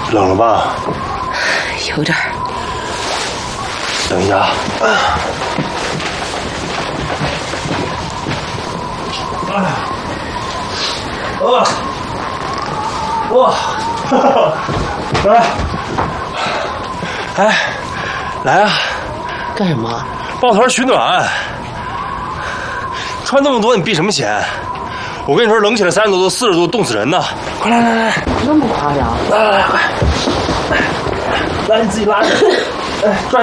冷了吧？ 有点。 等一下。哇！来啊！ 干什么？ 抱团取暖。穿那么多，你避什么嫌？我跟你说，冷起来30多度、40度，冻死人呢！快来！ 那么夸张？ 来，快！来，你自己拉着。转。